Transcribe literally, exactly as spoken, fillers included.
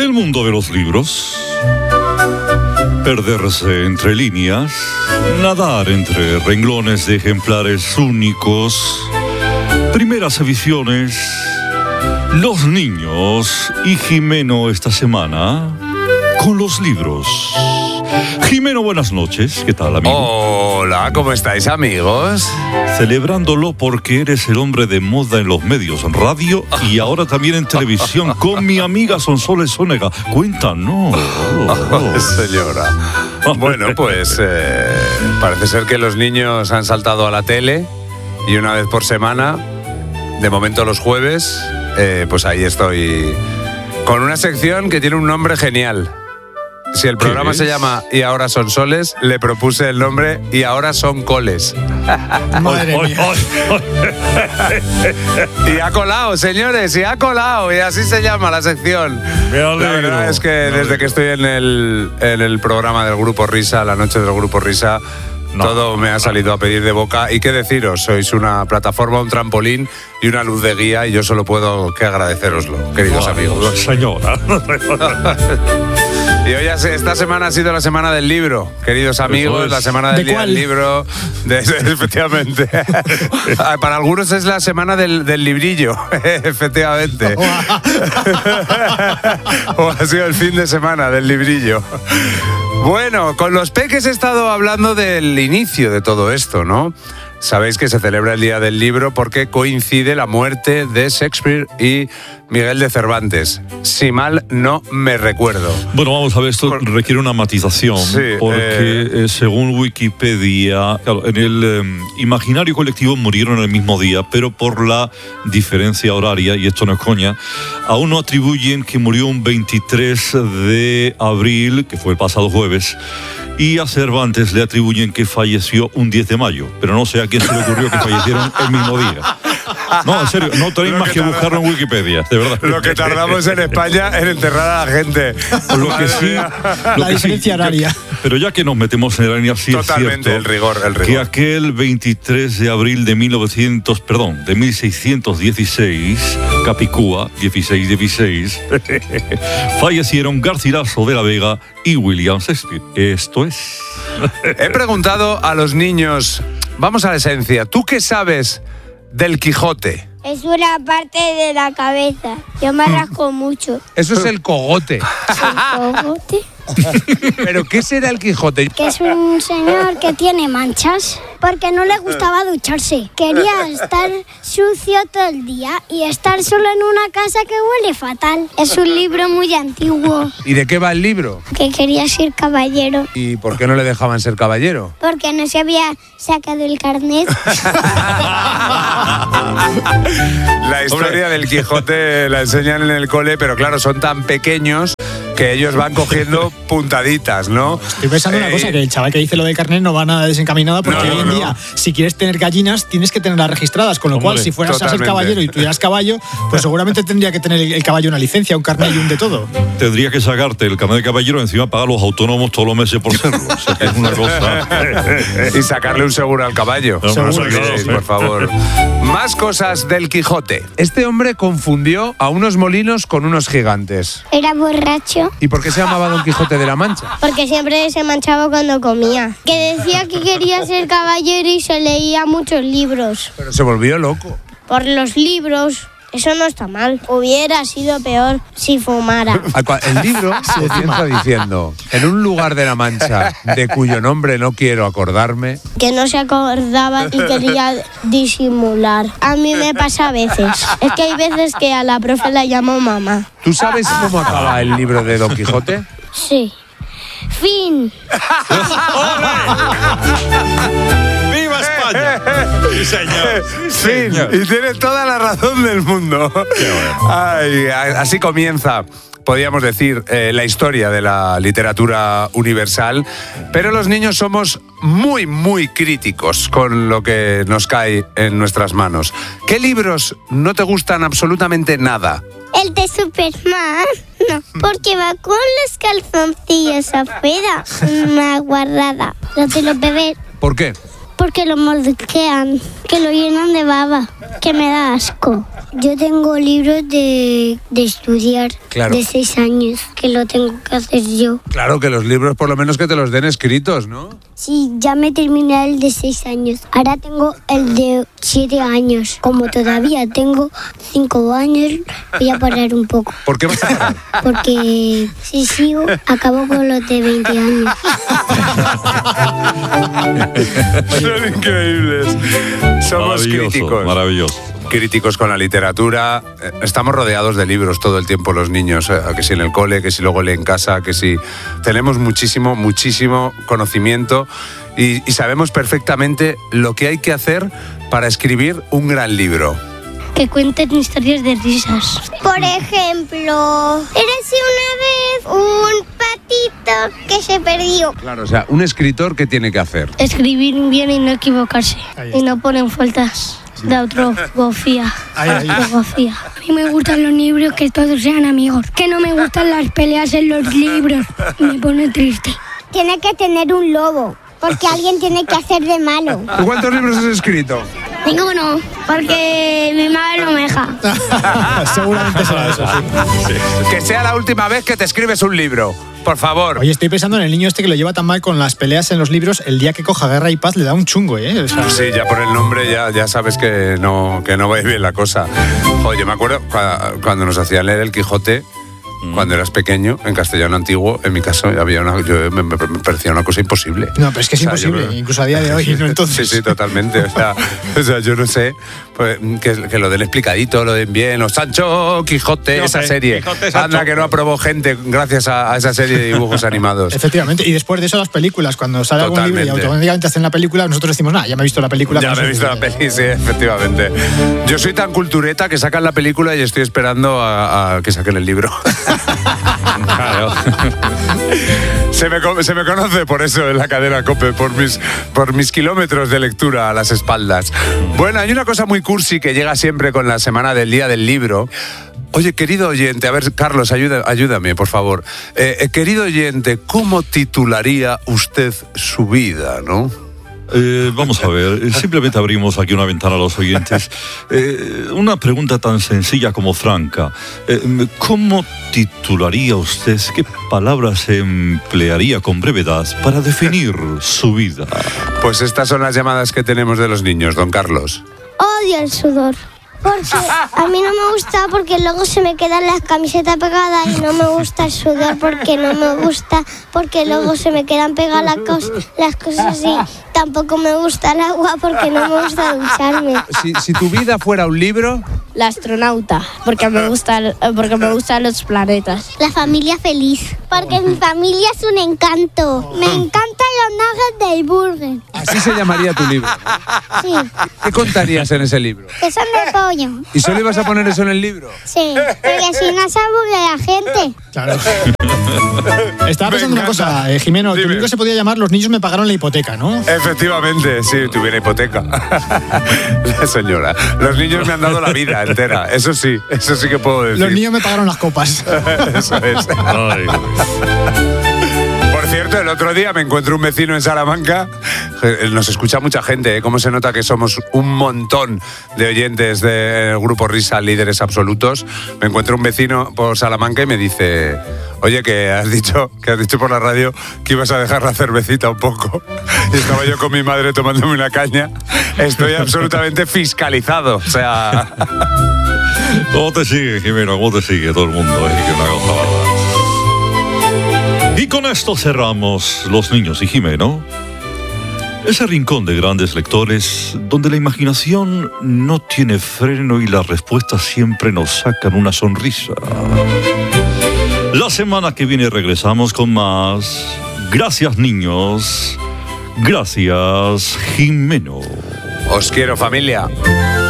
El mundo de los libros. Perderse entre líneas, nadar entre renglones de ejemplares únicos, primeras ediciones, los niños y Jimeno esta semana con los libros. Jimeno, buenas noches. ¿Qué tal, amigo? Hola, ¿cómo estáis, amigos? Celebrándolo porque eres el hombre de moda en los medios, en radio y ahora también en televisión, con mi amiga Sonsoles Zónega. Cuéntanos. Oh, señora. Bueno, pues eh, parece ser que los niños han saltado a la tele y una vez por semana, de momento los jueves, eh, pues ahí estoy con una sección que tiene un nombre genial. Si el programa se llama Y ahora son soles, le propuse el nombre Y ahora son coles. Madre mía. Y ha colado, señores, y ha colado. Y así se llama la sección. Me alegro. La verdad es que desde que estoy en el, en el programa del Grupo Risa, la noche del Grupo Risa, no, todo me ha salido a pedir de boca. Y qué deciros, sois una plataforma, un trampolín y una luz de guía, y yo solo puedo que agradeceroslo, queridos Ay, amigos. Señora. Y hoy, esta semana ha sido la semana del libro, queridos amigos, la semana del ¿De día cuál? del libro, de, efectivamente. Para algunos es la semana del, del librillo, efectivamente. O ha sido el fin de semana del librillo. Bueno, con los peques he estado hablando del inicio de todo esto, ¿no? Sabéis que se celebra el Día del Libro porque coincide la muerte de Shakespeare y Miguel de Cervantes. Si mal no me recuerdo. Bueno, vamos a ver, esto Por... requiere una matización, sí, porque eh... eh, según Wikipedia, claro, en el eh, imaginario colectivo murieron el mismo día, pero por la diferencia horaria, y esto no es coña, a uno atribuyen que murió un veintitrés de abril, que fue el pasado jueves, y a Cervantes le atribuyen que falleció un diez de mayo, pero no sé a quién se le ocurrió que fallecieron el mismo día. No, en serio, no tenéis más que, que buscarlo en Wikipedia, de verdad. Lo que tardamos en España en enterrar a la gente. Lo que sí, lo la que diferencia sí, horaria. Yo, pero ya que nos metemos en el año, sí totalmente, es cierto el rigor, el rigor. que aquel veintitrés de abril de mil novecientos, perdón, de mil seiscientos dieciséis, Capicúa, dieciséis dieciséis, fallecieron Garcilaso de la Vega y William Shakespeare. Esto es. He preguntado a los niños, vamos a la esencia, ¿tú qué sabes del Quijote? Es una parte de la cabeza. Yo me rasco mucho. Eso es el cogote. ¿El cogote? ¿Pero qué será el Quijote? Que es un señor que tiene manchas porque no le gustaba ducharse. Quería estar sucio todo el día y estar solo en una casa que huele fatal. Es un libro muy antiguo. ¿Y de qué va el libro? Que quería ser caballero. ¿Y por qué no le dejaban ser caballero? Porque no se había sacado el carnet. La historia del Quijote la enseñan en el cole, pero claro, son tan pequeños que ellos van cogiendo puntaditas, ¿no? Estoy pensando eh, una cosa, que el chaval que dice lo del carnet no va nada desencaminado, porque no, hoy en no. día, si quieres tener gallinas, tienes que tenerlas registradas, con lo Hombre, cual, si fueras totalmente. a ser caballero y tuvieras caballo, pues seguramente tendría que tener el caballo una licencia, un carnet y un de todo. Tendría que sacarte el carnet de caballero, encima pagar los autónomos todos los meses por serlo. O sea, que es una cosa... y sacarle un seguro al caballo. No, no os olvidéis, por favor. Más cosas del Quijote. Este hombre confundió a unos molinos con unos gigantes. Era borracho. ¿Y por qué se llamaba Don Quijote de la Mancha? Porque siempre se manchaba cuando comía. Que decía que quería ser caballero y se leía muchos libros. Pero se volvió loco. Por los libros. Eso no está mal. Hubiera sido peor si fumara. El libro comienza diciendo: en un lugar de la Mancha de cuyo nombre no quiero acordarme. Que no se acordaba y quería disimular. A mí me pasa a veces. Es que hay veces que a la profe la llamo mamá. ¿Tú sabes cómo acaba el libro de Don Quijote? Sí. Fin. ¡Viva España! Sí, señor. Sí, señor. Y tiene toda la razón del mundo. Ay, así comienza, podríamos decir, eh, la historia de la literatura universal. Pero los niños somos muy, muy críticos con lo que nos cae en nuestras manos. ¿Qué libros no te gustan absolutamente nada? El de Superman, no, porque va con los calzoncillos afuera, una guarrada. Los de los bebés. ¿Por qué? Porque lo moldean, que lo llenan de baba. Que me da asco. Yo tengo libros de, de estudiar Claro. de seis años, que lo tengo que hacer yo. Claro que los libros por lo menos que te los den escritos, ¿no? Sí, ya me terminé el de seis años. Ahora tengo el de siete años. Como todavía tengo cinco años, voy a parar un poco. ¿Por qué vas a parar? Porque si sigo, acabo con los de veinte años. Son increíbles. Somos Maravilloso, críticos. maravilloso. Críticos con la literatura. Eh, Estamos rodeados de libros todo el tiempo los niños, eh, que si en el cole, que si luego leen en casa, que si... Tenemos muchísimo, muchísimo conocimiento y, y sabemos perfectamente lo que hay que hacer para escribir un gran libro. Que cuenten historias de risas. Por ejemplo, érase una vez un patito que se perdió. Claro, o sea, un escritor, ¿qué tiene que hacer? Escribir bien y no equivocarse. Ahí está. Y no ponen faltas de ortografía. Ahí, ahí. Ortografía. A mí me gustan los libros que todos sean amigos. Que no me gustan las peleas en los libros. Me pone triste. Tiene que tener un lobo, porque alguien tiene que hacer de malo. ¿Tú cuántos libros has escrito? Ninguno, porque mi madre no me deja. Seguramente será eso, sí. Que sea la última vez que te escribes un libro, por favor. Oye, estoy pensando en el niño este que lo lleva tan mal con las peleas en los libros. El día que coja Guerra y Paz le da un chungo, ¿eh? O sea, Sí, ya por el nombre ya, ya sabes que no, que no va bien la cosa. Oye, me acuerdo cua- cuando nos hacían leer el Quijote, cuando eras pequeño, en castellano antiguo, en mi caso había una, yo, me, me parecía una cosa imposible. No, pero es que es O sea, yo imposible, creo- incluso a día de hoy, ¿no? Entonces... Sí, sí, totalmente. O sea, o sea yo no sé, pues, que, que lo den explicadito, lo den bien. Los Sancho, Quijote, Quijote, esa serie. Quijote, Sancho. Anda, que no aprobó gente gracias a, a esa serie de dibujos animados. Efectivamente, y después de eso las películas, cuando sale algún libro y Totalmente. automáticamente hacen la película, nosotros decimos, nah, ya me he visto la película. Ya con me he eso visto la suficiente". peli, sí, efectivamente. Yo soy tan cultureta que sacan la película y estoy esperando a, a que saquen el libro. Claro. Se me, co- se me conoce por eso en la cadena COPE, por mis, por mis kilómetros de lectura a las espaldas. Bueno, hay una cosa muy cursi que llega siempre con la semana del Día del Libro. Oye, querido oyente, a ver, Carlos, ayuda, ayúdame, por favor. Eh, eh, querido oyente, ¿cómo titularía usted su vida, no? Eh, vamos a ver, eh, simplemente abrimos aquí una ventana a los oyentes. Eh, una pregunta tan sencilla como franca. Eh, ¿Cómo titularía usted, qué palabras emplearía con brevedad para definir su vida? Pues estas son las llamadas que tenemos de los niños, don Carlos. Odio el sudor. Porque a mí no me gusta porque luego se me quedan las camisetas pegadas y no me gusta el sudor porque no me gusta porque luego se me quedan pegadas las, cos- las cosas y tampoco me gusta el agua porque no me gusta ducharme. Si, si tu vida fuera un libro, La astronauta, porque me gustan, porque me gustan los planetas. La familia feliz. Porque mi familia es un encanto. Me encantan los nuggets del burger. así se llamaría tu libro. Sí, ¿Qué contarías en ese libro? que son de pollo. ¿Y solo ibas a poner eso en el libro? Sí, porque si no se aburre la gente. Claro. Estaba pensando Me una cosa, encanta. eh, Jimeno, tu Dime. libro se podía llamar Los niños me pagaron la hipoteca, ¿no? Efectivamente, sí, tuviera hipoteca. La señora. Los niños me han dado la vida entera. Eso sí, eso sí que puedo decir. Los niños me pagaron las copas. Eso es. Ay, Por cierto, el otro día me encuentro un vecino en Salamanca. Eh, Nos escucha mucha gente, ¿eh? Cómo se nota que somos un montón de oyentes del grupo Risa, líderes absolutos. Me encuentro un vecino por Salamanca y me dice: oye, que has dicho, que has dicho por la radio que ibas a dejar la cervecita un poco. Y estaba yo con mi madre tomándome una caña. Estoy absolutamente fiscalizado. O sea, ¿Cómo te sigue, Jimeno? ¿Cómo te sigue todo el mundo? Eh? Que una cosa bárbara. Y con esto cerramos Los niños y Jimeno. Ese rincón de grandes lectores donde la imaginación no tiene freno y las respuestas siempre nos sacan una sonrisa. La semana que viene regresamos con más. Gracias, niños. Gracias, Jimeno. os quiero, familia.